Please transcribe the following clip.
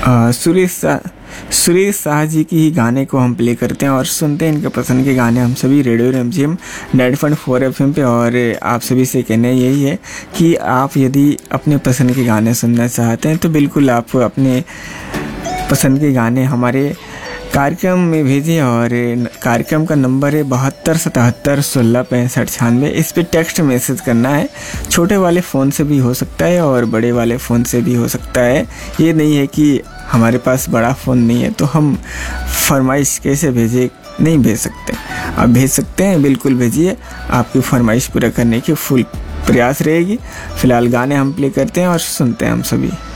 सुरेश शाह जी की ही गाने को हम प्ले करते हैं और सुनते हैं इनके पसंद के गाने हम सभी रेडियो रिमझिम 90.4 FM पे। और आप सभी से कहना यही है कि आप यदि अपने पसंद के गाने सुनना चाहते हैं तो बिल्कुल आप अपने पसंद के गाने हमारे कार्यक्रम में भेजें। और कार्यक्रम का नंबर है 7277166596। इस पे टेक्स्ट मैसेज करना है। छोटे वाले फ़ोन से भी हो सकता है और बड़े वाले फ़ोन से भी हो सकता है। ये नहीं है कि हमारे पास बड़ा फ़ोन नहीं है तो हम फरमाइश कैसे भेजें, नहीं भेज सकते। आप भेज सकते हैं, बिल्कुल भेजिए। आपकी फरमाइश पूरा करने की फुल प्रयास रहेगी। फ़िलहाल गाने हम प्ले करते हैं और सुनते हैं हम सभी।